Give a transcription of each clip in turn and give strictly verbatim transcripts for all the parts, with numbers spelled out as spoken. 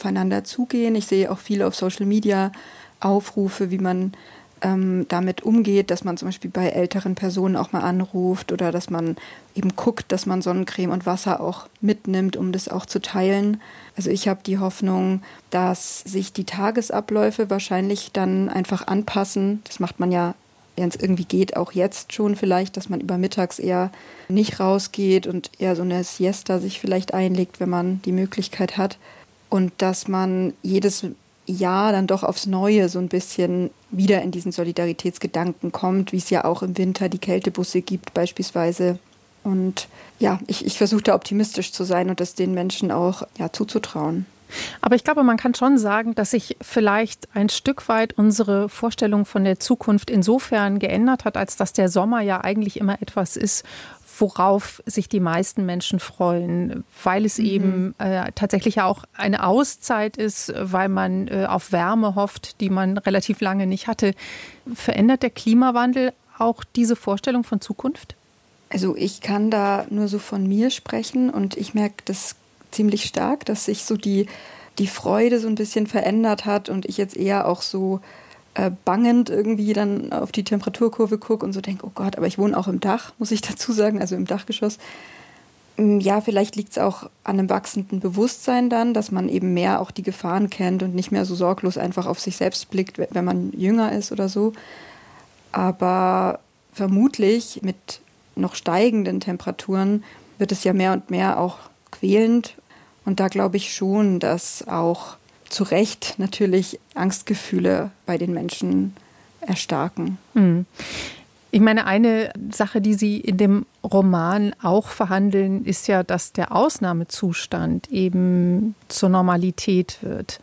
aufeinander zugehen. Ich sehe auch viel auf Social Media Aufrufe, wie man ähm, damit umgeht, dass man zum Beispiel bei älteren Personen auch mal anruft oder dass man eben guckt, dass man Sonnencreme und Wasser auch mitnimmt, um das auch zu teilen. Also ich habe die Hoffnung, dass sich die Tagesabläufe wahrscheinlich dann einfach anpassen. Das macht man ja, wenn es irgendwie geht, auch jetzt schon vielleicht, dass man über mittags eher nicht rausgeht und eher so eine Siesta sich vielleicht einlegt, wenn man die Möglichkeit hat. Und dass man jedes Jahr dann doch aufs Neue so ein bisschen wieder in diesen Solidaritätsgedanken kommt, wie es ja auch im Winter die Kältebusse gibt beispielsweise. Und ja, ich, ich versuche da optimistisch zu sein und das den Menschen auch ja, zuzutrauen. Aber ich glaube, man kann schon sagen, dass sich vielleicht ein Stück weit unsere Vorstellung von der Zukunft insofern geändert hat, als dass der Sommer ja eigentlich immer etwas ist, worauf sich die meisten Menschen freuen, weil es mhm. eben äh, tatsächlich ja auch eine Auszeit ist, weil man äh, auf Wärme hofft, die man relativ lange nicht hatte. Verändert der Klimawandel auch diese Vorstellung von Zukunft? Also ich kann da nur so von mir sprechen und ich merke das ziemlich stark, dass sich so die, die Freude so ein bisschen verändert hat und ich jetzt eher auch so äh, bangend irgendwie dann auf die Temperaturkurve gucke und so denke, oh Gott, aber ich wohne auch im Dach, muss ich dazu sagen, also im Dachgeschoss. Ja, vielleicht liegt es auch an einem wachsenden Bewusstsein dann, dass man eben mehr auch die Gefahren kennt und nicht mehr so sorglos einfach auf sich selbst blickt, wenn man jünger ist oder so. Aber vermutlich mit noch steigenden Temperaturen wird es ja mehr und mehr auch quälend. Und da glaube ich schon, dass auch zu Recht natürlich Angstgefühle bei den Menschen erstarken. Mhm. Ich meine, eine Sache, die Sie in dem Roman auch verhandeln, ist ja, dass der Ausnahmezustand eben zur Normalität wird.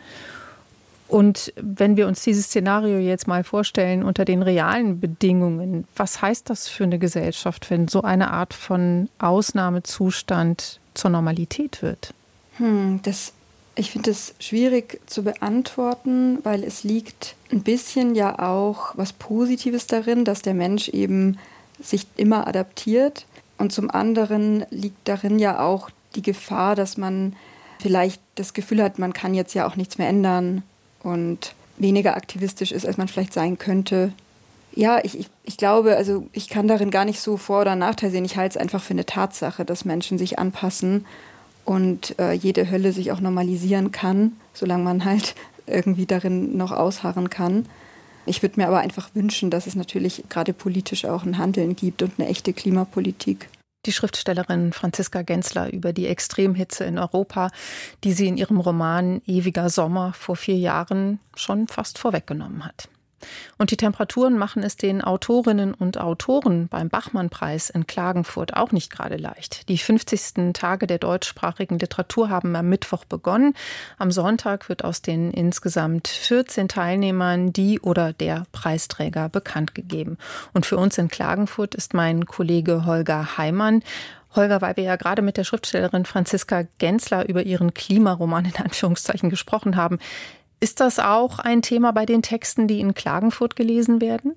Und wenn wir uns dieses Szenario jetzt mal vorstellen unter den realen Bedingungen, was heißt das für eine Gesellschaft, wenn so eine Art von Ausnahmezustand zur Normalität wird? Hm, das, ich finde es schwierig zu beantworten, weil es liegt ein bisschen ja auch was Positives darin, dass der Mensch eben sich immer adaptiert. Und zum anderen liegt darin ja auch die Gefahr, dass man vielleicht das Gefühl hat, man kann jetzt ja auch nichts mehr ändern und weniger aktivistisch ist, als man vielleicht sein könnte. Ja, ich, ich, ich glaube, also ich kann darin gar nicht so Vor- oder Nachteil sehen. Ich halte es einfach für eine Tatsache, dass Menschen sich anpassen und äh, jede Hölle sich auch normalisieren kann, solange man halt irgendwie darin noch ausharren kann. Ich würde mir aber einfach wünschen, dass es natürlich gerade politisch auch ein Handeln gibt und eine echte Klimapolitik. Die Schriftstellerin Franziska Gensler über die Extremhitze in Europa, die sie in ihrem Roman Ewiger Sommer vor vier Jahren schon fast vorweggenommen hat. Und die Temperaturen machen es den Autorinnen und Autoren beim Bachmann-Preis in Klagenfurt auch nicht gerade leicht. Die fünfzigsten Tage der deutschsprachigen Literatur haben am Mittwoch begonnen. Am Sonntag wird aus den insgesamt vierzehn Teilnehmern die oder der Preisträger bekannt gegeben. Und für uns in Klagenfurt ist mein Kollege Holger Heimann. Holger, weil wir ja gerade mit der Schriftstellerin Franziska Gensler über ihren Klimaroman in Anführungszeichen gesprochen haben. Ist das auch ein Thema bei den Texten, die in Klagenfurt gelesen werden?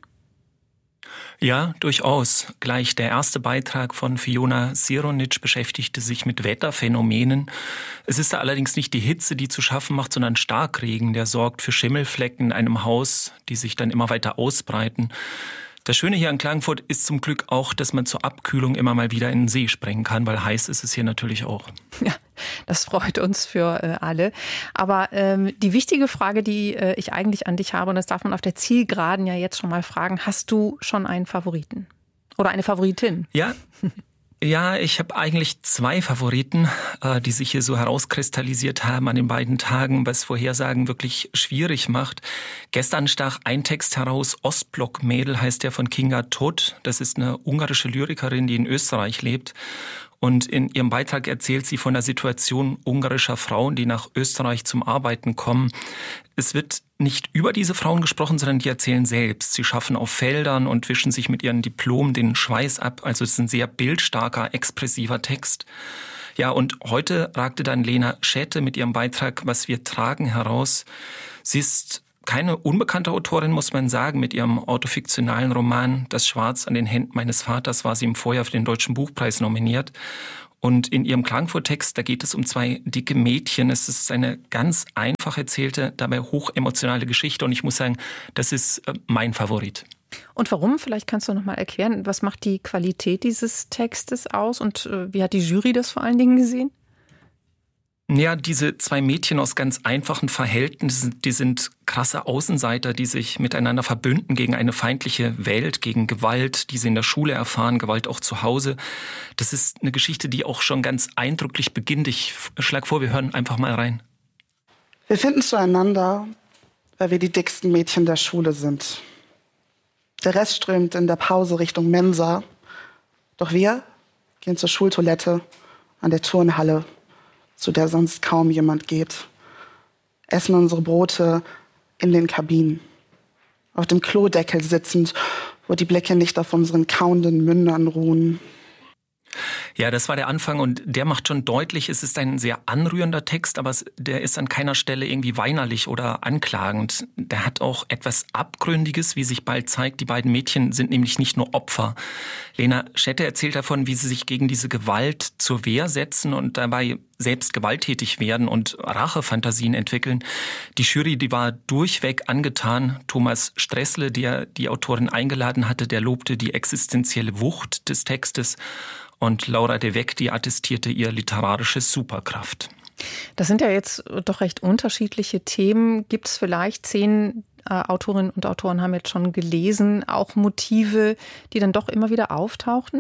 Ja, durchaus. Gleich der erste Beitrag von Fiona Sironitsch beschäftigte sich mit Wetterphänomenen. Es ist da allerdings nicht die Hitze, die zu schaffen macht, sondern Starkregen, der sorgt für Schimmelflecken in einem Haus, die sich dann immer weiter ausbreiten. Das Schöne hier in Klagenfurt ist zum Glück auch, dass man zur Abkühlung immer mal wieder in den See springen kann, weil heiß ist es hier natürlich auch. Ja, das freut uns für äh, alle. Aber ähm, die wichtige Frage, die äh, ich eigentlich an dich habe, und das darf man auf der Zielgeraden ja jetzt schon mal fragen, hast du schon einen Favoriten oder eine Favoritin? Ja. Ja, ich habe eigentlich zwei Favoriten, äh, die sich hier so herauskristallisiert haben an den beiden Tagen, was Vorhersagen wirklich schwierig macht. Gestern stach ein Text heraus, Ostblock-Mädel heißt der, von Kinga Todt. Das ist eine ungarische Lyrikerin, die in Österreich lebt. Und in ihrem Beitrag erzählt sie von der Situation ungarischer Frauen, die nach Österreich zum Arbeiten kommen. Es wird nicht über diese Frauen gesprochen, sondern die erzählen selbst. Sie schaffen auf Feldern und wischen sich mit ihren Diplomen den Schweiß ab. Also es ist ein sehr bildstarker, expressiver Text. Ja, und heute ragte dann Lena Schäte mit ihrem Beitrag Was wir tragen heraus. Sie ist keine unbekannte Autorin, muss man sagen. Mit ihrem autofiktionalen Roman Das Schwarz an den Händen meines Vaters war sie im Vorjahr für den Deutschen Buchpreis nominiert. Und in ihrem Klagenfurt-Text, da geht es um zwei dicke Mädchen. Es ist eine ganz einfach erzählte, dabei hochemotionale Geschichte. Und ich muss sagen, das ist mein Favorit. Und warum? Vielleicht kannst du noch mal erklären, was macht die Qualität dieses Textes aus und wie hat die Jury das vor allen Dingen gesehen? Ja, diese zwei Mädchen aus ganz einfachen Verhältnissen, die sind krasse Außenseiter, die sich miteinander verbünden gegen eine feindliche Welt, gegen Gewalt, die sie in der Schule erfahren, Gewalt auch zu Hause. Das ist eine Geschichte, die auch schon ganz eindrücklich beginnt. Ich schlage vor, wir hören einfach mal rein. Wir finden zueinander, weil wir die dicksten Mädchen der Schule sind. Der Rest strömt in der Pause Richtung Mensa. Doch wir gehen zur Schultoilette an der Turnhalle, zu der sonst kaum jemand geht. Essen unsere Brote in den Kabinen. Auf dem Klodeckel sitzend, wo die Blicke nicht auf unseren kauenden Mündern ruhen. Ja, das war der Anfang und der macht schon deutlich, es ist ein sehr anrührender Text, aber der ist an keiner Stelle irgendwie weinerlich oder anklagend. Der hat auch etwas Abgründiges, wie sich bald zeigt. Die beiden Mädchen sind nämlich nicht nur Opfer. Lena Schette erzählt davon, wie sie sich gegen diese Gewalt zur Wehr setzen und dabei selbst gewalttätig werden und Rachefantasien entwickeln. Die Jury, die war durchweg angetan. Thomas Stressle, der die Autorin eingeladen hatte, der lobte die existenzielle Wucht des Textes. Und Laura de Weck, die attestierte ihr literarische Superkraft. Das sind ja jetzt doch recht unterschiedliche Themen. Gibt es vielleicht, zehn äh, Autorinnen und Autoren haben jetzt schon gelesen, auch Motive, die dann doch immer wieder auftauchten?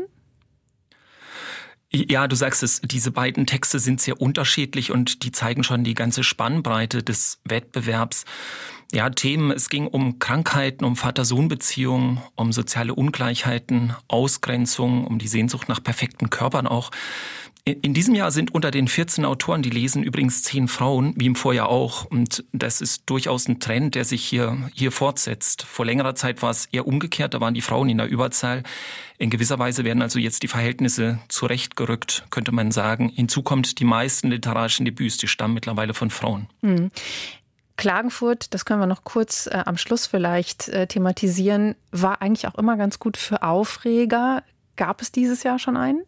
Ja, du sagst es, diese beiden Texte sind sehr unterschiedlich und die zeigen schon die ganze Spannbreite des Wettbewerbs. Ja, Themen, es ging um Krankheiten, um Vater-Sohn-Beziehungen, um soziale Ungleichheiten, Ausgrenzung, um die Sehnsucht nach perfekten Körpern auch. In diesem Jahr sind unter den vierzehn Autoren, die lesen, übrigens zehn Frauen, wie im Vorjahr auch. Und das ist durchaus ein Trend, der sich hier, hier fortsetzt. Vor längerer Zeit war es eher umgekehrt, da waren die Frauen in der Überzahl. In gewisser Weise werden also jetzt die Verhältnisse zurechtgerückt, könnte man sagen. Hinzu kommt, die meisten literarischen Debüts, die stammen mittlerweile von Frauen. Mhm. Klagenfurt, das können wir noch kurz äh, am Schluss vielleicht äh, thematisieren, war eigentlich auch immer ganz gut für Aufreger. Gab es dieses Jahr schon einen?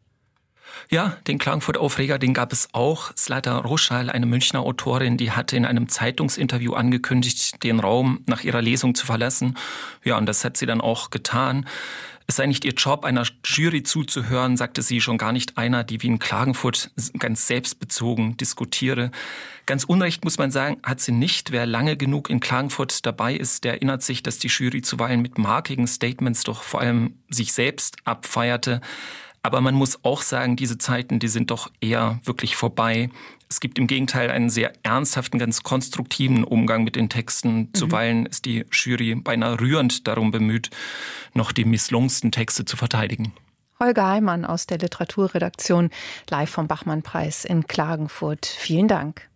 Ja, den Klagenfurt-Aufreger, den gab es auch. Zlata Roschal, eine Münchner Autorin, die hatte in einem Zeitungsinterview angekündigt, den Raum nach ihrer Lesung zu verlassen. Ja, und das hat sie dann auch getan. Es sei nicht ihr Job, einer Jury zuzuhören, sagte sie, schon gar nicht einer, die wie in Klagenfurt ganz selbstbezogen diskutiere. Ganz unrecht, muss man sagen, hat sie nicht. Wer lange genug in Klagenfurt dabei ist, der erinnert sich, dass die Jury zuweilen mit markigen Statements doch vor allem sich selbst abfeierte. Aber man muss auch sagen, diese Zeiten, die sind doch eher wirklich vorbei. Es gibt im Gegenteil einen sehr ernsthaften, ganz konstruktiven Umgang mit den Texten. Mhm. Zuweilen ist die Jury beinahe rührend darum bemüht, noch die misslungensten Texte zu verteidigen. Holger Heimann aus der Literaturredaktion, live vom Bachmann-Preis in Klagenfurt. Vielen Dank.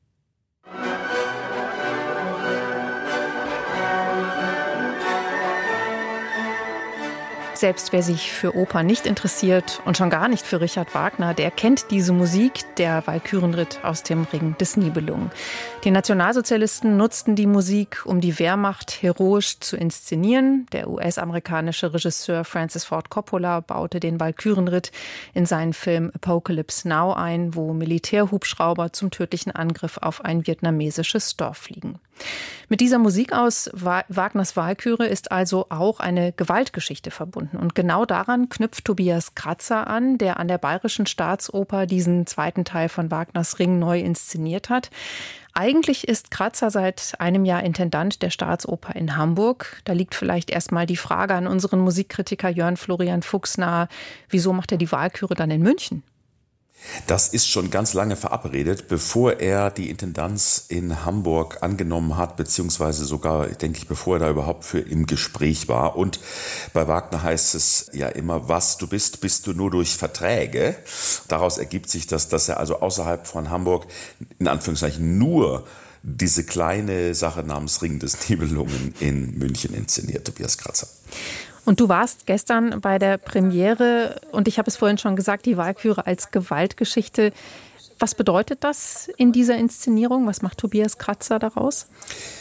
Selbst wer sich für Oper nicht interessiert und schon gar nicht für Richard Wagner, der kennt diese Musik, der Walkürenritt aus dem Ring des Nibelungen. Die Nationalsozialisten nutzten die Musik, um die Wehrmacht heroisch zu inszenieren. Der U S-amerikanische Regisseur Francis Ford Coppola baute den Walkürenritt in seinen Film Apocalypse Now ein, wo Militärhubschrauber zum tödlichen Angriff auf ein vietnamesisches Dorf fliegen. Mit dieser Musik aus Wagners Walküre ist also auch eine Gewaltgeschichte verbunden. Und genau daran knüpft Tobias Kratzer an, der an der Bayerischen Staatsoper diesen zweiten Teil von Wagners Ring neu inszeniert hat. Eigentlich ist Kratzer seit einem Jahr Intendant der Staatsoper in Hamburg. Da liegt vielleicht erstmal die Frage an unseren Musikkritiker Jörn Florian Fuchs nahe, wieso macht er die Walküre dann in München? Das ist schon ganz lange verabredet, bevor er die Intendanz in Hamburg angenommen hat, beziehungsweise sogar, denke ich, bevor er da überhaupt für im Gespräch war. Und bei Wagner heißt es ja immer, was du bist, bist du nur durch Verträge. Daraus ergibt sich das, dass er also außerhalb von Hamburg in Anführungszeichen nur diese kleine Sache namens Ring des Nibelungen in München inszeniert, Tobias Kratzer. Und du warst gestern bei der Premiere und ich habe es vorhin schon gesagt, die Walküre als Gewaltgeschichte. Was bedeutet das in dieser Inszenierung? Was macht Tobias Kratzer daraus?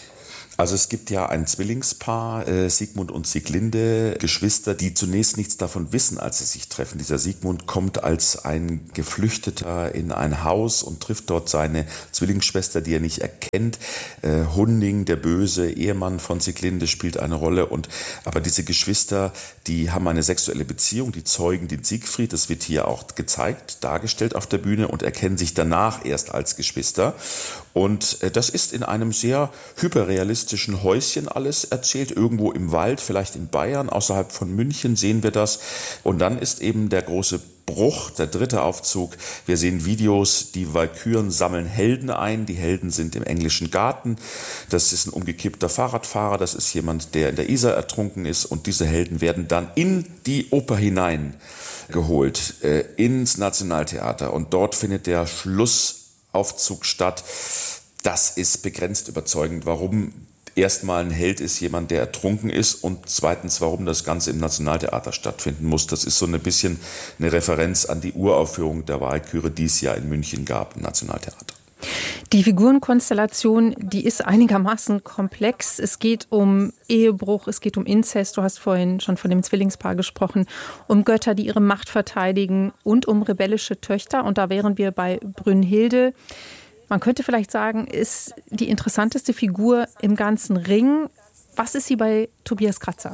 Also es gibt ja ein Zwillingspaar, äh, Sigmund und Sieglinde, Geschwister, die zunächst nichts davon wissen, als sie sich treffen. Dieser Sigmund kommt als ein Geflüchteter in ein Haus und trifft dort seine Zwillingsschwester, die er nicht erkennt. Äh, Hunding, der böse Ehemann von Sieglinde, spielt eine Rolle. Und aber diese Geschwister, die haben eine sexuelle Beziehung, die zeugen den Siegfried. Das wird hier auch gezeigt, dargestellt auf der Bühne und erkennen sich danach erst als Geschwister. Und äh, das ist in einem sehr hyperrealistischen Häuschen alles erzählt, irgendwo im Wald, vielleicht in Bayern, außerhalb von München sehen wir das. Und dann ist eben der große Bruch, der dritte Aufzug. Wir sehen Videos, die Walküren sammeln Helden ein. Die Helden sind im englischen Garten. Das ist ein umgekippter Fahrradfahrer, das ist jemand, der in der Isar ertrunken ist. Und diese Helden werden dann in die Oper hinein geholt, äh, ins Nationaltheater. Und dort findet der Schlussaufzug statt. Das ist begrenzt überzeugend. Warum? Erstmal ein Held ist jemand, der ertrunken ist, und zweitens, warum das Ganze im Nationaltheater stattfinden muss. Das ist so ein bisschen eine Referenz an die Uraufführung der Walküre, die es ja in München gab im Nationaltheater. Die Figurenkonstellation, die ist einigermaßen komplex. Es geht um Ehebruch, es geht um Inzest, du hast vorhin schon von dem Zwillingspaar gesprochen, um Götter, die ihre Macht verteidigen, und um rebellische Töchter. Und da wären wir bei Brünnhilde. Man könnte vielleicht sagen, ist die interessanteste Figur im ganzen Ring. Was ist sie bei Tobias Kratzer?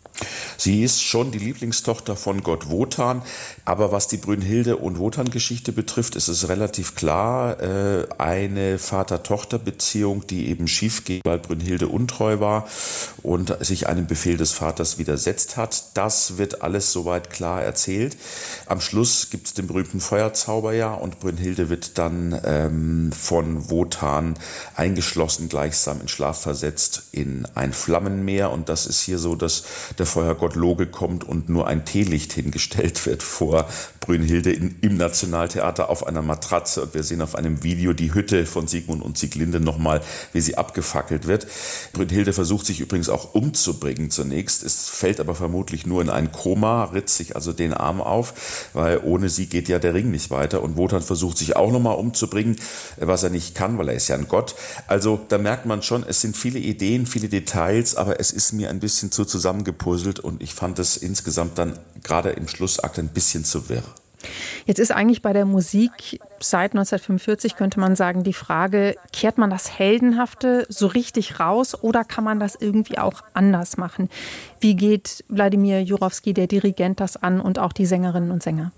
Sie ist schon die Lieblingstochter von Gott Wotan, aber was die Brünnhilde- und Wotan-Geschichte betrifft, ist es relativ klar, äh, eine Vater-Tochter-Beziehung, die eben schief geht, weil Brünnhilde untreu war und sich einem Befehl des Vaters widersetzt hat. Das wird alles soweit klar erzählt. Am Schluss gibt es den berühmten Feuerzauber ja, und Brünnhilde wird dann ähm, von Wotan eingeschlossen, gleichsam in Schlaf versetzt in ein Flammenmeer, und das ist hier so, dass der Feuergott Loge kommt und nur ein Teelicht hingestellt wird vor Brünnhilde in, im Nationaltheater auf einer Matratze. Und wir sehen auf einem Video die Hütte von Sigmund und Sieglinde nochmal, wie sie abgefackelt wird. Brünnhilde versucht sich übrigens auch umzubringen zunächst. Es fällt aber vermutlich nur in ein Koma, ritzt sich also den Arm auf, weil ohne sie geht ja der Ring nicht weiter. Und Wotan versucht sich auch nochmal umzubringen, was er nicht kann, weil er ist ja ein Gott. Also da merkt man schon, es sind viele Ideen, viele Details, aber es ist mir ein bisschen zu zusammengepuzzelt. Und ich fand es insgesamt dann gerade im Schlussakt ein bisschen zu wirr. Jetzt ist eigentlich bei der Musik seit neunzehnhundertfünfundvierzig, könnte man sagen, die Frage, kehrt man das Heldenhafte so richtig raus oder kann man das irgendwie auch anders machen? Wie geht Wladimir Jurowski, der Dirigent, das an, und auch die Sängerinnen und Sänger?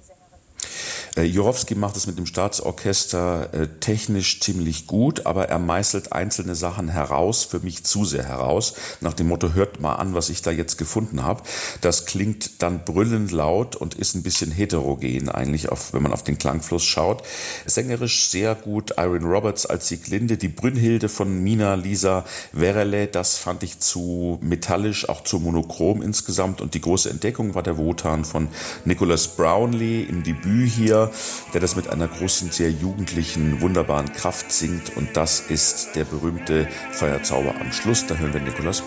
Äh, Jurowski macht es mit dem Staatsorchester äh, technisch ziemlich gut, aber er meißelt einzelne Sachen heraus, für mich zu sehr heraus, nach dem Motto, hört mal an, was ich da jetzt gefunden habe. Das klingt dann brüllend laut und ist ein bisschen heterogen eigentlich, auf, wenn man auf den Klangfluss schaut. Sängerisch sehr gut Irene Roberts als Sieglinde, die Brünnhilde von Mina Lisa Werele, das fand ich zu metallisch, auch zu monochrom insgesamt, und die große Entdeckung war der Wotan von Nicholas Brownlee im Debüt hier, der das mit einer großen, sehr jugendlichen, wunderbaren Kraft singt, und das ist der berühmte Feuerzauber am Schluss. Da hören wir Nicholas